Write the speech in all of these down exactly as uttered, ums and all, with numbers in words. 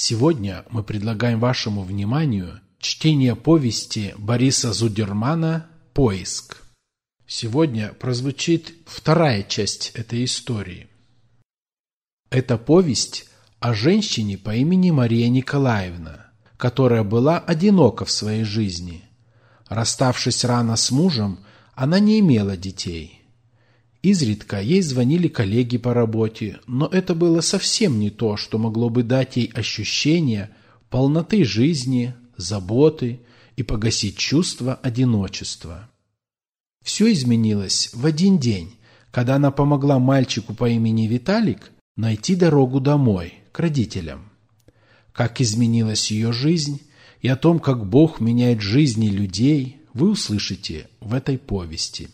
Сегодня мы предлагаем вашему вниманию чтение повести Бориса Зудермана «Поиск». Сегодня прозвучит вторая часть этой истории. Это повесть о женщине по имени Мария Николаевна, которая была одинока в своей жизни. Расставшись рано с мужем, она не имела детей. Изредка ей звонили коллеги по работе, но это было совсем не то, что могло бы дать ей ощущение полноты жизни, заботы и погасить чувство одиночества. Все изменилось в один день, когда она помогла мальчику по имени Виталик найти дорогу домой, к родителям. Как изменилась ее жизнь и о том, как Бог меняет жизни людей, вы услышите в этой повести.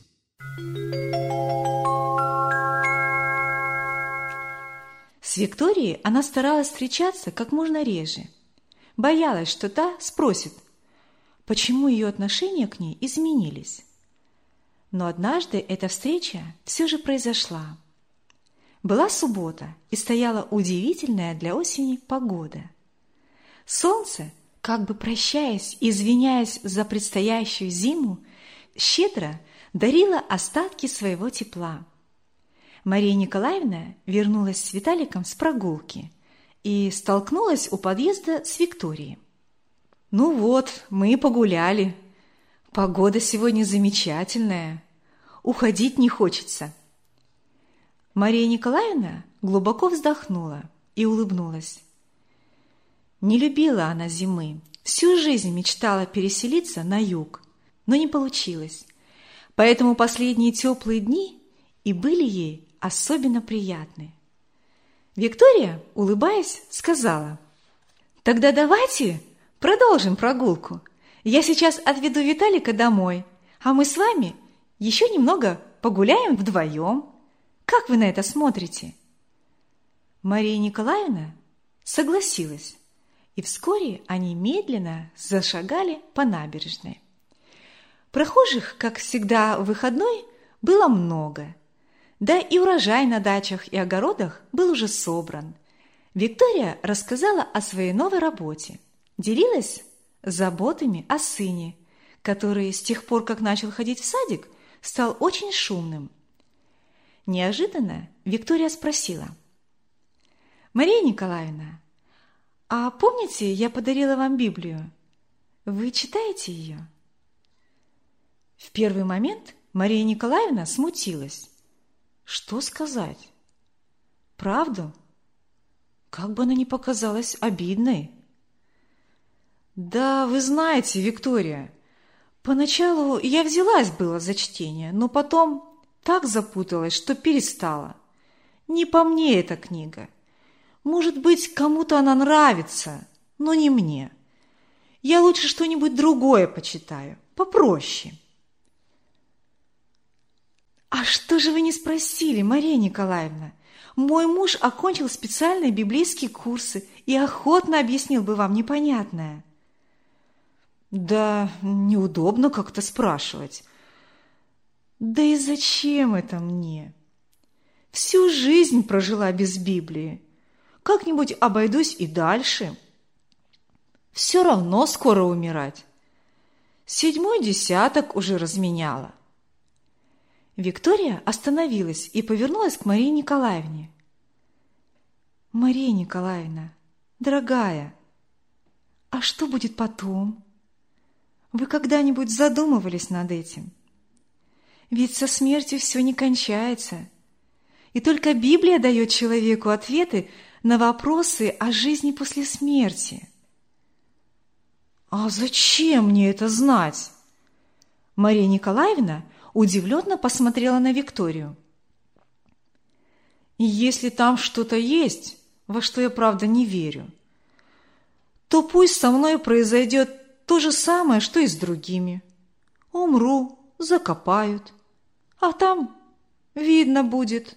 С Викторией она старалась встречаться как можно реже. Боялась, что та спросит, почему ее отношения к ней изменились. Но однажды эта встреча все же произошла. Была суббота, и стояла удивительная для осени погода. Солнце, как бы прощаясь и извиняясь за предстоящую зиму, щедро дарило остатки своего тепла. Мария Николаевна вернулась с Виталиком с прогулки и столкнулась у подъезда с Викторией. «Ну вот, мы и погуляли. Погода сегодня замечательная. Уходить не хочется». Мария Николаевна глубоко вздохнула и улыбнулась. Не любила она зимы, всю жизнь мечтала переселиться на юг, но не получилось. Поэтому последние теплые дни и были ей особенно приятны. Виктория, улыбаясь, сказала: «Тогда давайте продолжим прогулку. Я сейчас отведу Виталика домой, а мы с вами еще немного погуляем вдвоем. Как вы на это смотрите?» Мария Николаевна согласилась, и вскоре они медленно зашагали по набережной. Прохожих, как всегда в выходной, было много. Да и урожай на дачах и огородах был уже собран. Виктория рассказала о своей новой работе, делилась заботами о сыне, который с тех пор, как начал ходить в садик, стал очень шумным. Неожиданно Виктория спросила: «Мария Николаевна, а помните, я подарила вам Библию? Вы читаете ее?» В первый момент Мария Николаевна смутилась. Что сказать? Правду? Как бы она ни показалась обидной. «Да, вы знаете, Виктория, поначалу я взялась было за чтение, но потом так запуталась, что перестала. Не по мне эта книга. Может быть, кому-то она нравится, но не мне. Я лучше что-нибудь другое почитаю, попроще». «А что же вы не спросили, Мария Николаевна? Мой муж окончил специальные библейские курсы и охотно объяснил бы вам непонятное». «Да неудобно как-то спрашивать». «Да и зачем это мне? Всю жизнь прожила без Библии. Как-нибудь обойдусь и дальше. Все равно скоро умирать. Седьмой десяток уже разменяла». Виктория остановилась и повернулась к Марии Николаевне. «Мария Николаевна, дорогая, а что будет потом? Вы когда-нибудь задумывались над этим? Ведь со смертью все не кончается, и только Библия дает человеку ответы на вопросы о жизни после смерти». «А зачем мне это знать?» Мария Николаевна удивленно посмотрела на Викторию. «Если там что-то есть, во что я правда не верю, то пусть со мной произойдет то же самое, что и с другими. Умру, закопают, а там видно будет».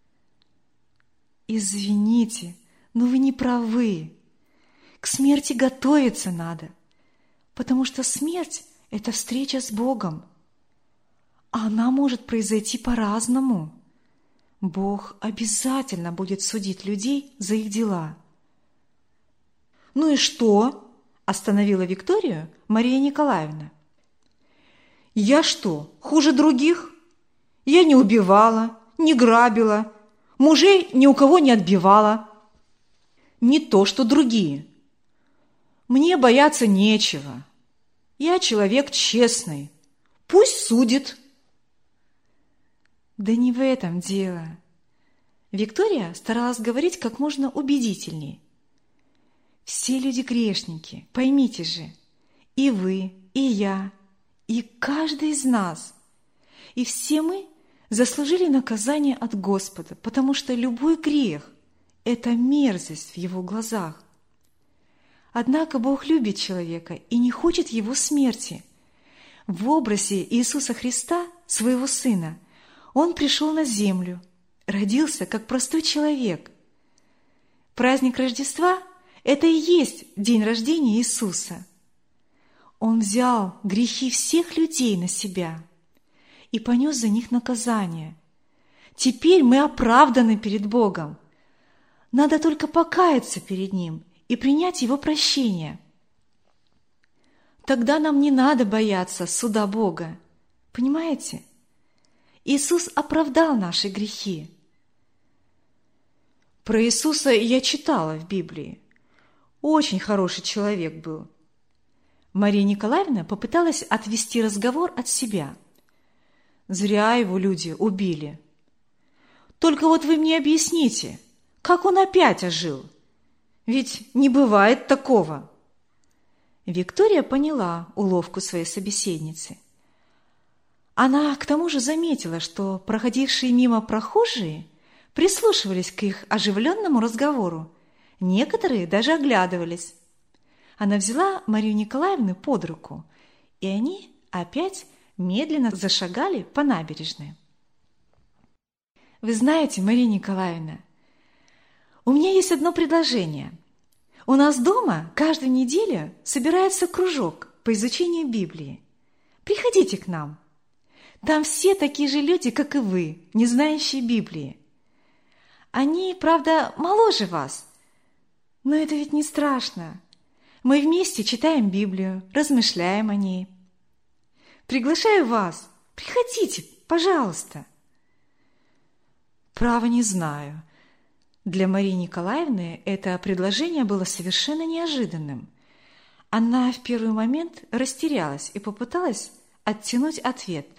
«Извините, но вы не правы. К смерти готовиться надо, потому что смерть – это встреча с Богом. А она может произойти по-разному. Бог обязательно будет судить людей за их дела». «Ну и что?» – остановила Викторию Мария Николаевна. «Я что, хуже других? Я не убивала, не грабила, мужей ни у кого не отбивала. Не то, что другие. Мне бояться нечего. Я человек честный. Пусть судит». Да не в этом дело. Виктория старалась говорить как можно убедительней. Все люди грешники, поймите же. И вы, и я, и каждый из нас. И все мы заслужили наказание от Господа, потому что любой грех – это мерзость в Его глазах. Однако Бог любит человека и не хочет его смерти. В образе Иисуса Христа, своего Сына, Он пришел на землю, родился как простой человек. Праздник Рождества – это и есть день рождения Иисуса. Он взял грехи всех людей на себя и понес за них наказание. Теперь мы оправданы перед Богом. Надо только покаяться перед Ним и принять Его прощение. Тогда нам не надо бояться суда Бога. Понимаете? Иисус оправдал наши грехи. Про Иисуса я читала в Библии. Очень хороший человек был. Мария Николаевна попыталась отвести разговор от себя. Зря его люди убили. Только вот вы мне объясните, как он опять ожил? Ведь не бывает такого. Виктория поняла уловку своей собеседницы. Она к тому же заметила, что проходившие мимо прохожие прислушивались к их оживленному разговору. Некоторые даже оглядывались. Она взяла Марию Николаевну под руку, и они опять медленно зашагали по набережной. «Вы знаете, Мария Николаевна, у меня есть одно предложение. У нас дома каждую неделю собирается кружок по изучению Библии. Приходите к нам. Там все такие же люди, как и вы, не знающие Библии. Они, правда, моложе вас, но это ведь не страшно. Мы вместе читаем Библию, размышляем о ней. Приглашаю вас. Приходите, пожалуйста». Право не знаю. Для Марии Николаевны это предложение было совершенно неожиданным. Она в первый момент растерялась и попыталась оттянуть ответ.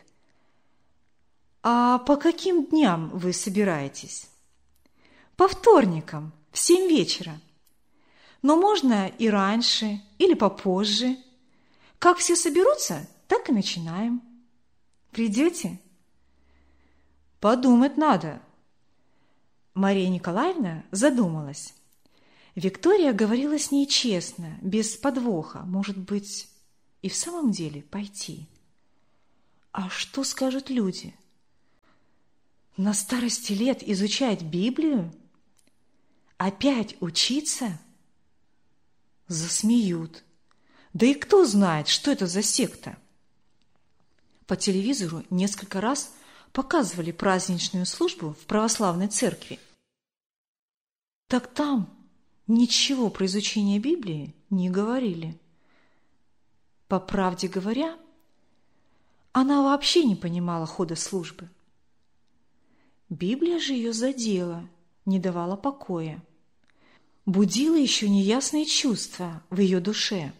«А по каким дням вы собираетесь?» «По вторникам, в семь вечера. Но можно и раньше, или попозже. Как все соберутся, так и начинаем. Придете?» «Подумать надо». Мария Николаевна задумалась. Виктория говорила с ней честно, без подвоха, может быть, и в самом деле пойти. А что скажут люди? На старости лет изучать Библию? Опять учиться? Засмеют. Да и кто знает, что это за секта? По телевизору несколько раз показывали праздничную службу в православной церкви. Так там ничего про изучение Библии не говорили. По правде говоря, она вообще не понимала хода службы. Библия же ее задела, не давала покоя, будила еще неясные чувства в ее душе.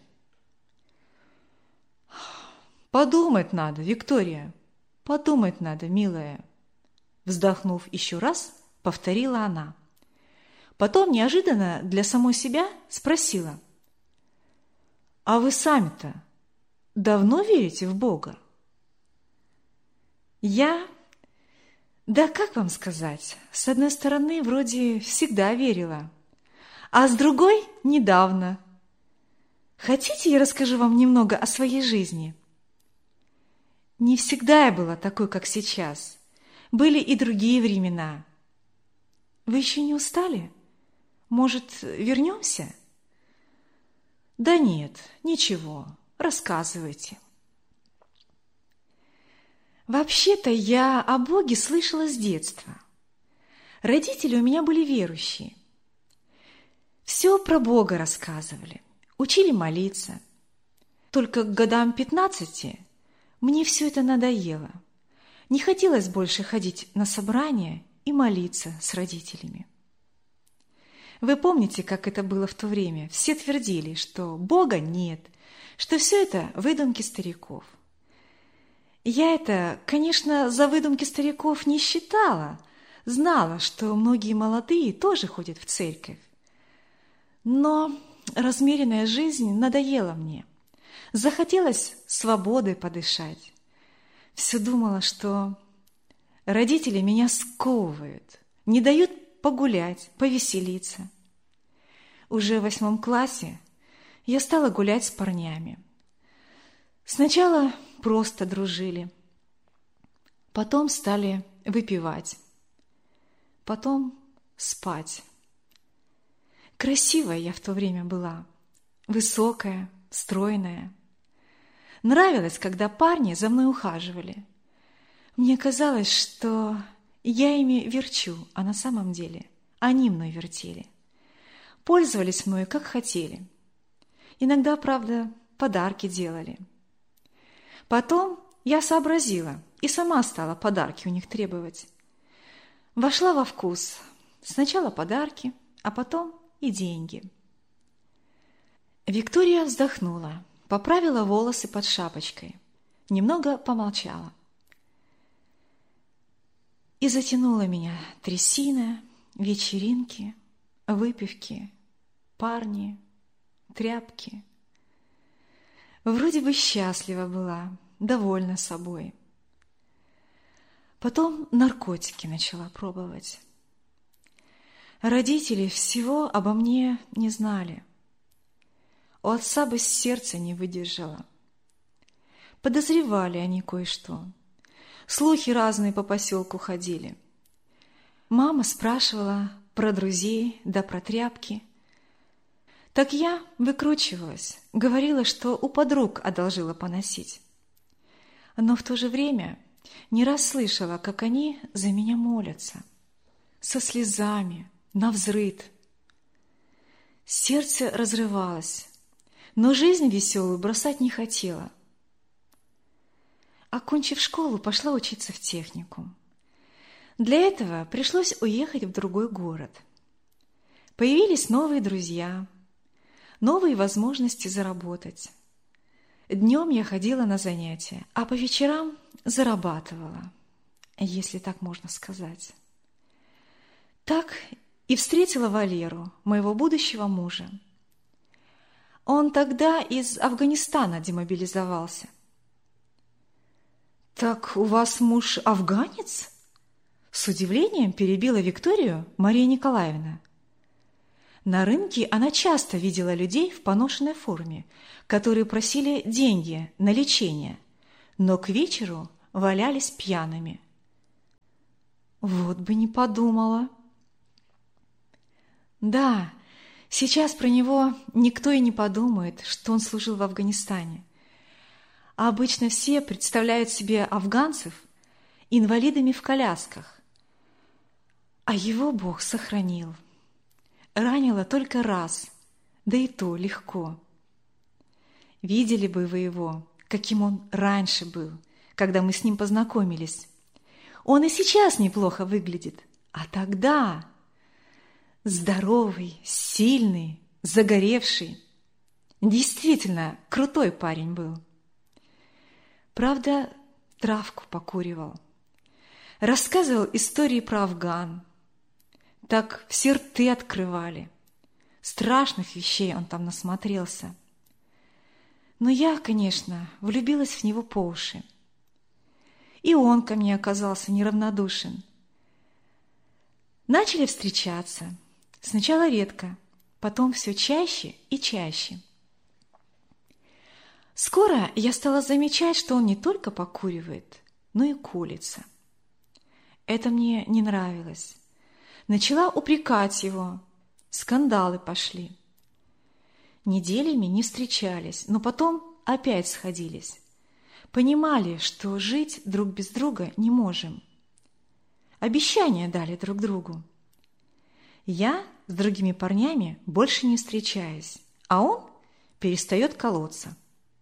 «Подумать надо, Виктория, подумать надо, милая», вздохнув еще раз, повторила она. Потом неожиданно для самой себя спросила: «А вы сами-то давно верите в Бога?» «Я? Да как вам сказать? С одной стороны, вроде всегда верила, а с другой – недавно. Хотите, я расскажу вам немного о своей жизни?» Не всегда я была такой, как сейчас. Были и другие времена. Вы еще не устали? Может, вернемся? Да нет, ничего, рассказывайте. Вообще-то я о Боге слышала с детства. Родители у меня были верующие. В Все про Бога рассказывали, учили молиться. Только к годам пятнадцати мне все это надоело. Не хотелось больше ходить на собрания и молиться с родителями. Вы помните, как это было в то время? Все твердили, что Бога нет, что все это выдумки стариков. Я это, конечно, за выдумки стариков не считала, знала, что многие молодые тоже ходят в церковь. Но размеренная жизнь надоела мне. Захотелось свободой подышать. Все думала, что родители меня сковывают, не дают погулять, повеселиться. Уже в восьмом классе я стала гулять с парнями. Сначала просто дружили, потом стали выпивать, потом спать. Красивая я в то время была, высокая, стройная. Нравилось, когда парни за мной ухаживали. Мне казалось, что я ими верчу, а на самом деле они мной вертели. Пользовались мною, как хотели. Иногда, правда, подарки делали. Потом я сообразила и сама стала подарки у них требовать. Вошла во вкус. Сначала подарки, а потом и деньги. Виктория вздохнула, поправила волосы под шапочкой, немного помолчала. И затянула меня трясина, вечеринки, выпивки, парни, тряпки. Вроде бы счастлива была, довольна собой. Потом наркотики начала пробовать. Родители всего обо мне не знали. У отца бы сердце не выдержало. Подозревали они кое-что. Слухи разные по поселку ходили. Мама спрашивала про друзей да про тряпки. Так я выкручивалась, говорила, что у подруг одолжила поносить. Но в то же время не раз слышала, как они за меня молятся. Со слезами, навзрыд. Сердце разрывалось, но жизнь веселую бросать не хотела. Окончив школу, пошла учиться в техникум. Для этого пришлось уехать в другой город. Появились новые друзья, новые возможности заработать. Днем я ходила на занятия, а по вечерам зарабатывала, если так можно сказать. Так и встретила Валеру, моего будущего мужа. Он тогда из Афганистана демобилизовался. «Так у вас муж афганец?» С удивлением перебила Викторию Мария Николаевна. На рынке она часто видела людей в поношенной форме, которые просили деньги на лечение, но к вечеру валялись пьяными. Вот бы не подумала. Да, сейчас про него никто и не подумает, что он служил в Афганистане. А обычно все представляют себе афганцев инвалидами в колясках. А его Бог сохранил. Ранила только раз, да и то легко. Видели бы вы его, каким он раньше был, когда мы с ним познакомились. Он и сейчас неплохо выглядит, а тогда здоровый, сильный, загоревший. Действительно, крутой парень был. Правда, травку покуривал. Рассказывал истории про Афган. Так все рты открывали. Страшных вещей он там насмотрелся. Но я, конечно, влюбилась в него по уши. И он ко мне оказался неравнодушен. Начали встречаться. Сначала редко, потом все чаще и чаще. Скоро я стала замечать, что он не только покуривает, но и курится. Это мне не нравилось. Начала упрекать его. Скандалы пошли. Неделями не встречались, но потом опять сходились. Понимали, что жить друг без друга не можем. Обещания дали друг другу. Я с другими парнями больше не встречаюсь, а он перестает колоться.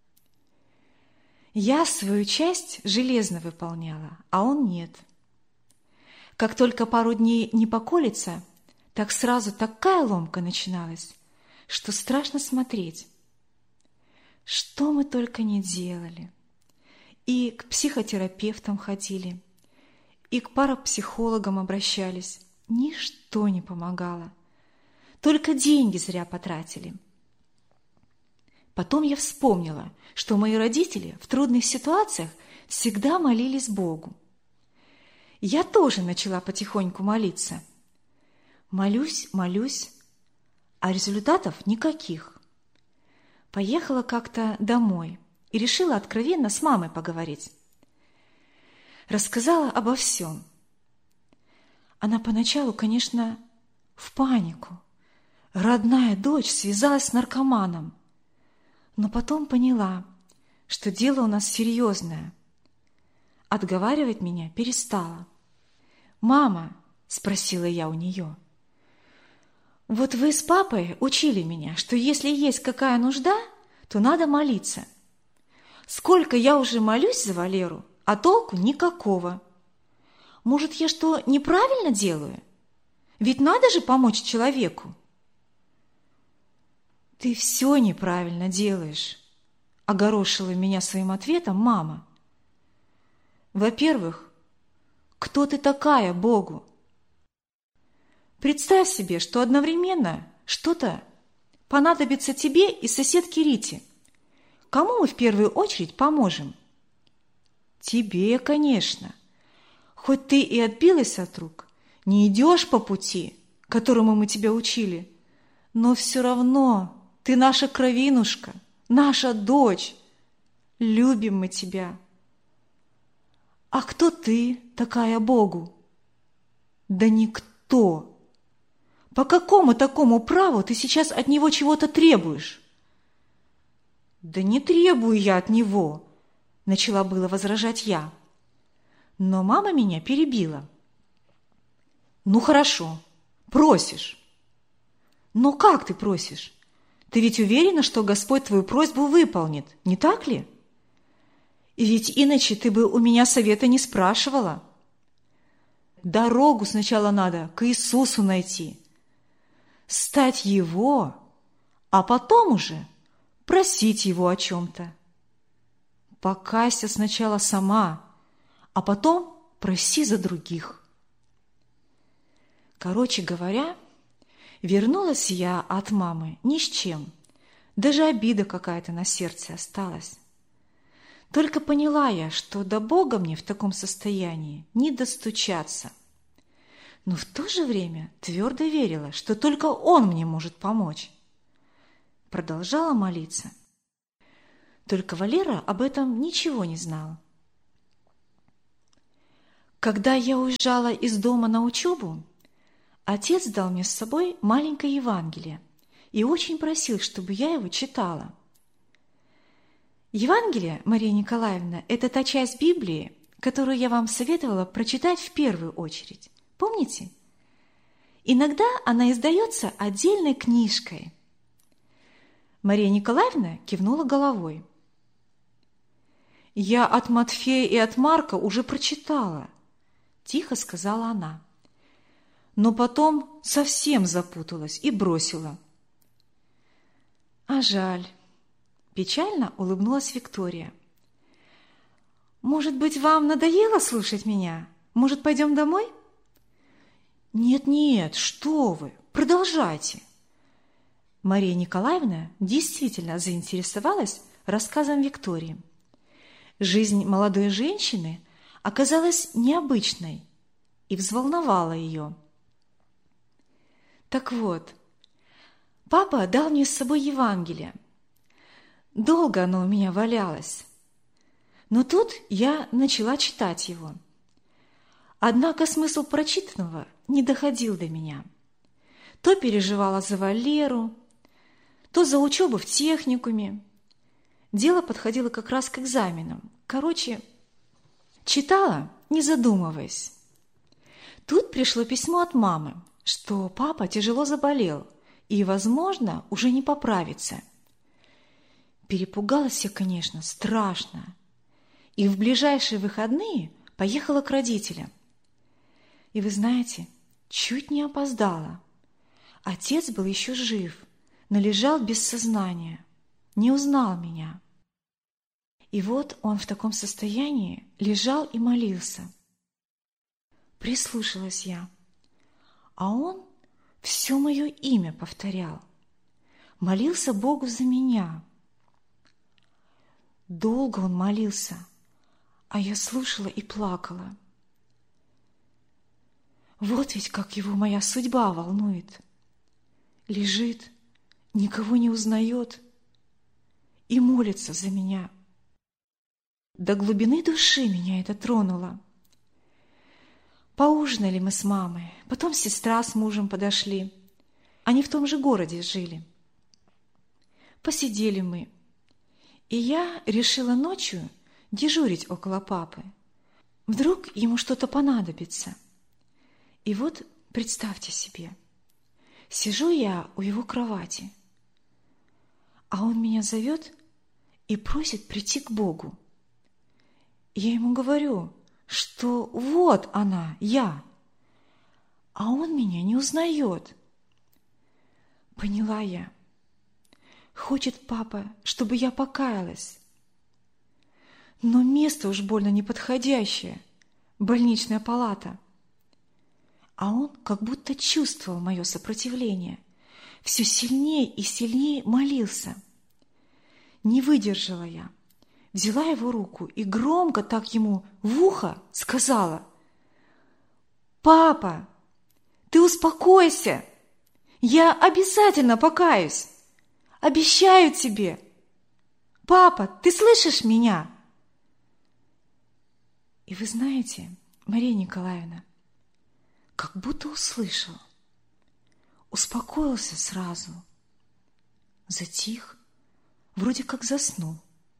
Я свою часть железно выполняла, а он нет. Как только пару дней не поколется, так сразу такая ломка начиналась, что страшно смотреть. Что мы только не делали. И к психотерапевтам ходили, и к парапсихологам обращались. Ничто не помогало. Только деньги зря потратили. Потом я вспомнила, что мои родители в трудных ситуациях всегда молились Богу. Я тоже начала потихоньку молиться. Молюсь, молюсь, а результатов никаких. Поехала как-то домой и решила откровенно с мамой поговорить. Рассказала обо всем. Она поначалу, конечно, в панику. Родная дочь связалась с наркоманом. Но потом поняла, что дело у нас серьезное. Отговаривать меня перестала. «Мама», — спросила я у нее, — «вот вы с папой учили меня, что если есть какая нужда, то надо молиться. Сколько я уже молюсь за Валеру, а толку никакого. Может, я что, неправильно делаю? Ведь надо же помочь человеку». «Ты все неправильно делаешь», — огорошила меня своим ответом мама. «Во-первых, кто ты такая Богу? Представь себе, что одновременно что-то понадобится тебе и соседке Рите. Кому мы в первую очередь поможем?» «Тебе, конечно. Хоть ты и отбилась от рук, не идешь по пути, которому мы тебя учили, но все равно ты наша кровинушка, наша дочь. Любим мы тебя». «А кто ты такая Богу?» «Да никто. По какому такому праву ты сейчас от него чего-то требуешь?» «Да не требую я от него», — начала было возражать я. Но мама меня перебила. «Ну хорошо, просишь. Но как ты просишь? Ты ведь уверена, что Господь твою просьбу выполнит, не так ли? И ведь иначе ты бы у меня совета не спрашивала. Дорогу сначала надо к Иисусу найти, стать Его, а потом уже просить Его о чем-то. Покайся сначала сама, а потом проси за других». Короче говоря, вернулась я от мамы ни с чем, даже обида какая-то на сердце осталась. Только поняла я, что до Бога мне в таком состоянии не достучаться. Но в то же время твердо верила, что только Он мне может помочь. Продолжала молиться. Только Валера об этом ничего не знал. Когда я уезжала из дома на учебу, отец дал мне с собой маленькое Евангелие и очень просил, чтобы я его читала. Евангелие, Мария Николаевна, это та часть Библии, которую я вам советовала прочитать в первую очередь. Помните? Иногда она издается отдельной книжкой. Мария Николаевна кивнула головой. «Я от Матфея и от Марка уже прочитала», – тихо сказала она. Но потом совсем запуталась и бросила. «А жаль», – печально улыбнулась Виктория. «Может быть, вам надоело слушать меня? Может, пойдем домой?» «Нет-нет, что вы, продолжайте». Мария Николаевна действительно заинтересовалась рассказом Виктории. Жизнь молодой женщины оказалась необычной и взволновала ее. Так вот, папа дал мне с собой Евангелие. Долго оно у меня валялось. Но тут я начала читать его. Однако смысл прочитанного не доходил до меня. То переживала за Валеру, то за учебу в техникуме. Дело подходило как раз к экзаменам. Короче, читала, не задумываясь. Тут пришло письмо от мамы, что папа тяжело заболел и, возможно, уже не поправится. Перепугалась я, конечно, страшно, и в ближайшие выходные поехала к родителям. И вы знаете, чуть не опоздала. Отец был еще жив, но лежал без сознания, не узнал меня. И вот он в таком состоянии лежал и молился. Прислушалась я, а он все мое имя повторял, молился Богу за меня. Долго он молился, а я слушала и плакала. Вот ведь как его моя судьба волнует. Лежит, никого не узнает и молится за меня. До глубины души меня это тронуло. Поужинали мы с мамой, потом сестра с мужем подошли. Они в том же городе жили. Посидели мы, и я решила ночью дежурить около папы. Вдруг ему что-то понадобится. И вот представьте себе, сижу я у его кровати, а он меня зовет и просит прийти к Богу. Я ему говорю, что вот она, я, а он меня не узнает. Поняла я. Хочет папа, чтобы я покаялась. Но место уж больно неподходящее, больничная палата. А он как будто чувствовал мое сопротивление, все сильнее и сильнее молился. Не выдержала я. Взяла его руку и громко так ему в ухо сказала: «Папа, ты успокойся! Я обязательно покаюсь! Обещаю тебе! Папа, ты слышишь меня?» И вы знаете, Мария Николаевна, как будто услышал, успокоился сразу, затих, вроде как заснул.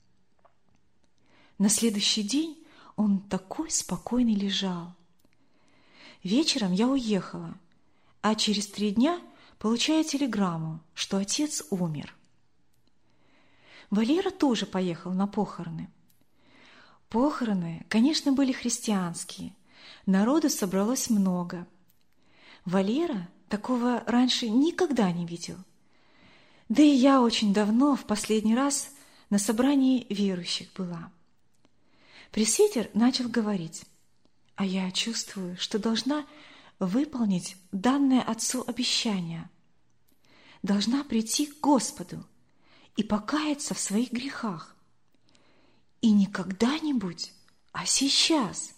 На следующий день он такой спокойный лежал. Вечером я уехала, а через три дня получаю телеграмму, что отец умер. Валера тоже поехал на похороны. Похороны, конечно, были христианские, народу собралось много. Валера такого раньше никогда не видел. Да и я очень давно, в последний раз, на собрании верующих была. Пресвитер начал говорить, а я чувствую, что должна выполнить данное отцу обещание. Должна прийти к Господу и покаяться в своих грехах. И не когда-нибудь, а сейчас.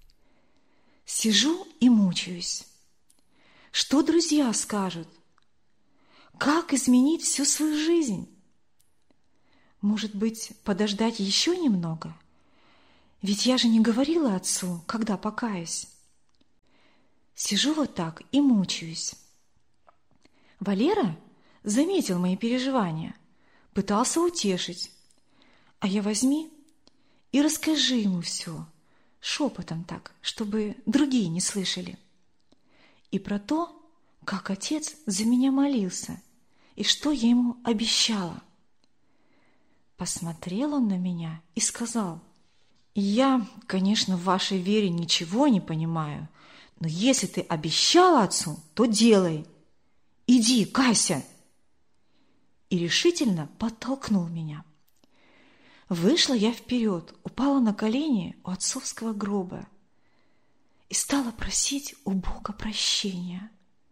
Сижу и мучаюсь. Что друзья скажут? Как изменить всю свою жизнь? Может быть, подождать еще немного? Ведь я же не говорила отцу, когда покаюсь. Сижу вот так и мучаюсь. Валера заметил мои переживания, пытался утешить. А я возьми и расскажи ему все, шепотом так, чтобы другие не слышали. И про то, как отец за меня молился, и что я ему обещала. Посмотрел он на меня и сказал: «Я, конечно, в вашей вере ничего не понимаю, но если ты обещала отцу, то делай. Иди, кайся!» И решительно подтолкнул меня. Вышла я вперед, упала на колени у отцовского гроба и стала просить у Бога прощения.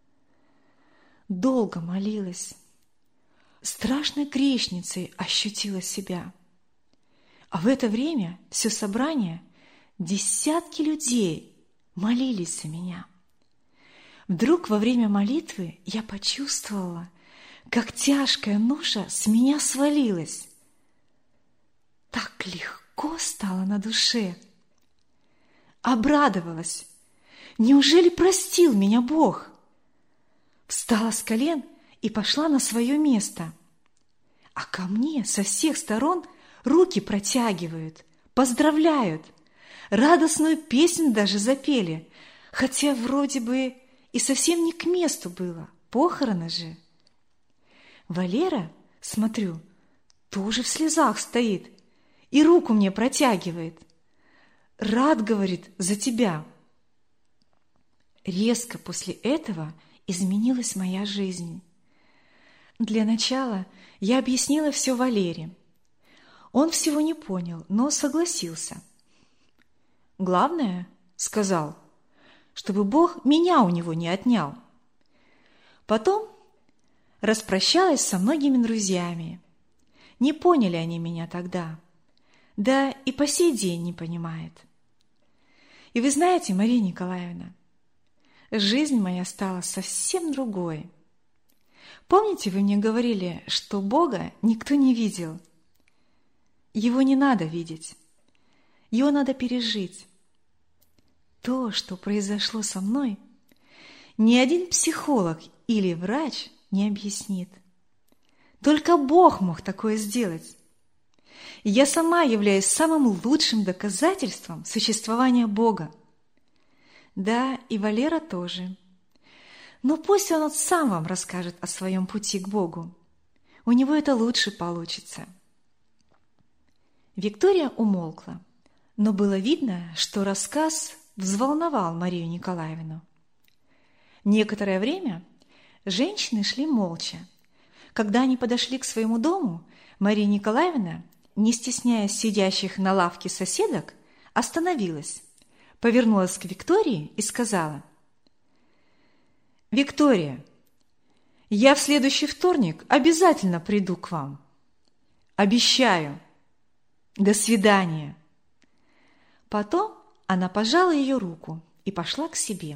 Долго молилась, страшной грешницей ощутила себя. А в это время все собрание, десятки людей молились за меня. Вдруг во время молитвы я почувствовала, как тяжкая ноша с меня свалилась. Так легко стало на душе. Обрадовалась. Неужели простил меня Бог? Встала с колен и пошла на свое место. А ко мне со всех сторон руки протягивают, поздравляют, радостную песню даже запели, хотя вроде бы И совсем не к месту было, похороны же. Валера, смотрю, тоже в слезах стоит и руку мне протягивает. Рад, говорит, за тебя. Резко после этого изменилась моя жизнь. Для начала я объяснила все Валере. Он всего не понял, но согласился. Главное, сказал, чтобы Бог меня у него не отнял. Потом распрощалась со многими друзьями. Не поняли они меня тогда, да и по сей день не понимают. И вы знаете, Мария Николаевна, жизнь моя стала совсем другой. Помните, вы мне говорили, что Бога никто не видел? Его не надо видеть, его надо пережить. То, что произошло со мной, ни один психолог или врач не объяснит. Только Бог мог такое сделать. И я сама являюсь самым лучшим доказательством существования Бога. Да, и Валера тоже. Но пусть он сам вам расскажет о своем пути к Богу. У него это лучше получится. Виктория умолкла, но было видно, что рассказ взволновал Марию Николаевну. Некоторое время женщины шли молча. Когда они подошли к своему дому, Мария Николаевна, не стесняясь сидящих на лавке соседок, остановилась, повернулась к Виктории и сказала: «Виктория, я в следующий вторник обязательно приду к вам. Обещаю. До свидания». Потом она пожала ее руку и пошла к себе.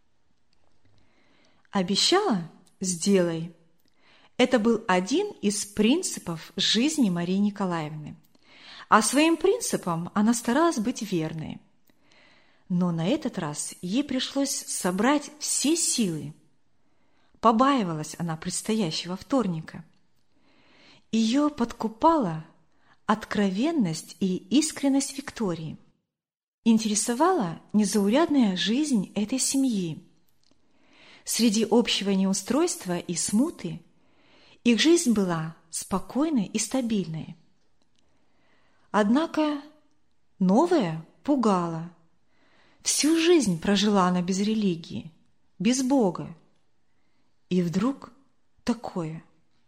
«Обещала? Сделай». Это был один из принципов жизни Марии Николаевны. А своим принципам она старалась быть верной. Но на этот раз ей пришлось собрать все силы. Побаивалась она предстоящего вторника. Ее подкупала откровенность и искренность Виктории. Интересовала незаурядная жизнь этой семьи. Среди общего неустройства и смуты их жизнь была спокойной и стабильной. Однако новое пугало. Всю жизнь прожила она без религии, без Бога. И вдруг такое.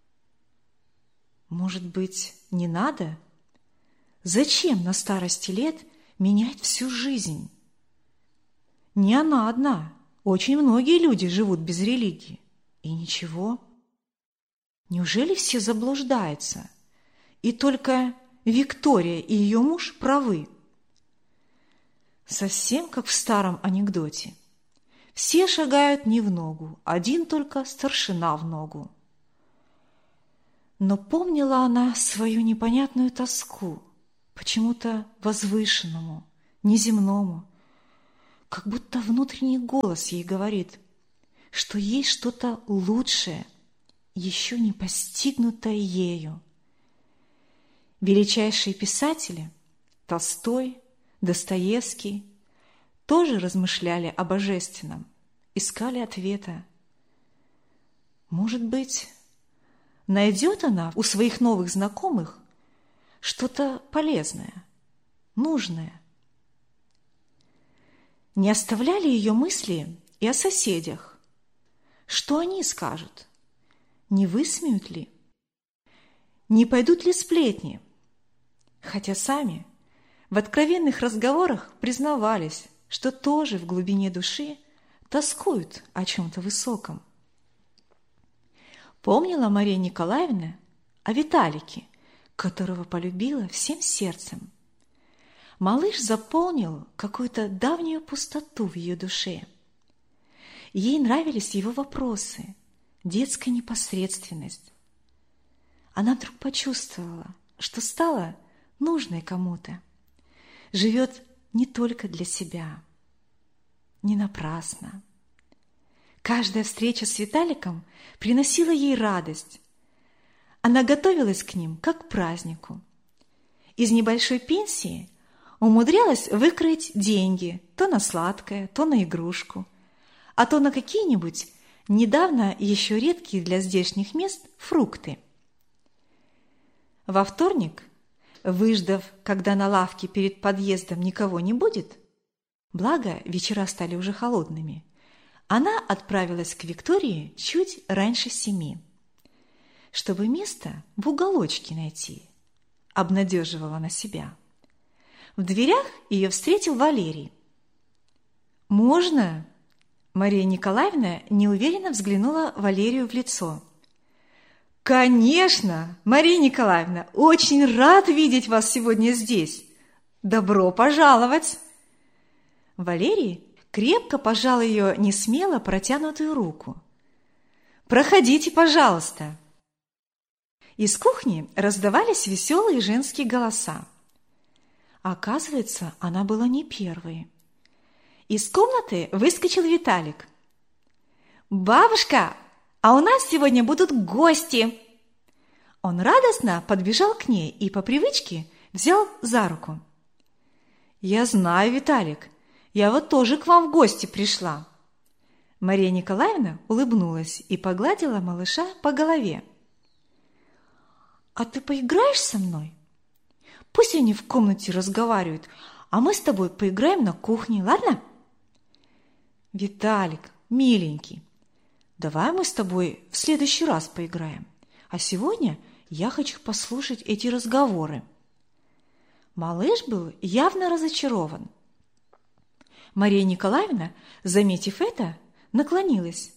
Может быть, не надо? Зачем на старости лет менять всю жизнь? Не она одна. Очень многие люди живут без религии. И ничего. Неужели все заблуждаются? И только Виктория и ее муж правы. Совсем как в старом анекдоте. Все шагают не в ногу, один только старшина в ногу. Но помнила она свою непонятную тоску, почему-то возвышенному, неземному, как будто внутренний голос ей говорит, что есть что-то лучшее, еще не постигнутое ею. Величайшие писатели – Толстой, Достоевский – тоже размышляли о божественном, искали ответа. Может быть, найдет она у своих новых знакомых что-то полезное, нужное. Не оставляли ее мысли и о соседях. Что они скажут? Не высмеют ли? Не пойдут ли сплетни? Хотя сами в откровенных разговорах признавались, что тоже в глубине души тоскуют о чем-то высоком. Помнила Мария Николаевна о Виталике, которого полюбила всем сердцем. Малыш заполнил какую-то давнюю пустоту в ее душе. Ей нравились его вопросы, детская непосредственность. Она вдруг почувствовала, что стала нужной кому-то, живет не только для себя, не напрасно. Каждая встреча с Виталиком приносила ей радость. Она готовилась к ним, как к празднику. Из небольшой пенсии умудрялась выкроить деньги то на сладкое, то на игрушку. а то на какие-нибудь недавно еще редкие для здешних мест фрукты. Во вторник, выждав, когда на лавке перед подъездом никого не будет, благо вечера стали уже холодными, она отправилась к Виктории чуть раньше семи, чтобы место в уголочке найти, обнадеживала на себя. В дверях ее встретил Валерий. «Можно?» Мария Николаевна неуверенно взглянула Валерию в лицо. «Конечно, Мария Николаевна, очень рад видеть вас сегодня здесь. Добро пожаловать!» Валерий крепко пожал ее несмело протянутую руку. «Проходите, пожалуйста!» Из кухни раздавались веселые женские голоса. Оказывается, она была не первой. Из комнаты выскочил Виталик. «Бабушка, а у нас сегодня будут гости!» Он радостно подбежал к ней и по привычке взял за руку. «Я знаю, Виталик, я вот тоже к вам в гости пришла». Мария Николаевна улыбнулась и погладила малыша по голове. «А ты поиграешь со мной? Пусть они в комнате разговаривают, а мы с тобой поиграем на кухне, ладно?» «Виталик, миленький, давай мы с тобой в следующий раз поиграем, а сегодня я хочу послушать эти разговоры». Малыш был явно разочарован. Мария Николаевна, заметив это, наклонилась